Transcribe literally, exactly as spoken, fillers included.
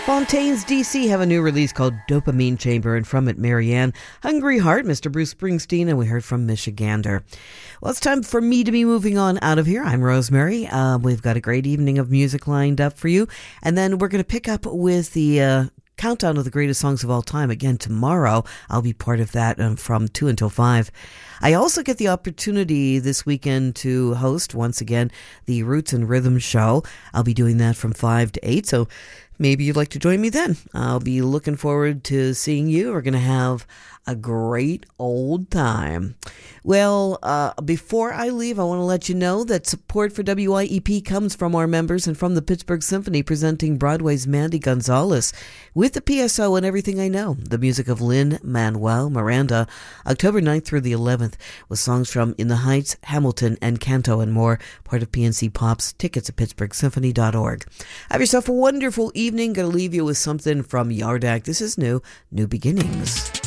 Fontaines D C have a new release called Dopamine Chamber, and from it, Marianne, Hungry Heart, Mister Bruce Springsteen, and we heard from Michigander. Well, it's time for me to be moving on out of here. I'm Rosemary. Uh, we've got a great evening of music lined up for you, and then we're going to pick up with the uh, countdown of the greatest songs of all time. Again, tomorrow, I'll be part of that um, from two until five. I also get the opportunity this weekend to host, once again, the Roots and Rhythm Show. I'll be doing that from five to eight, so maybe you'd like to join me then. I'll be looking forward to seeing you. We're going to have a great old time. Well, uh, before I leave, I want to let you know that support for W I E P comes from our members and from the Pittsburgh Symphony, presenting Broadway's Mandy Gonzalez with the P S O and Everything I Know, the music of Lin-Manuel Miranda, October ninth through the eleventh, with songs from In the Heights, Hamilton, and Canto and more, part of P N C Pops. Tickets at pittsburgh symphony dot org. Have yourself a wonderful evening. Going to leave you with something from Yardak. This is new, New Beginnings.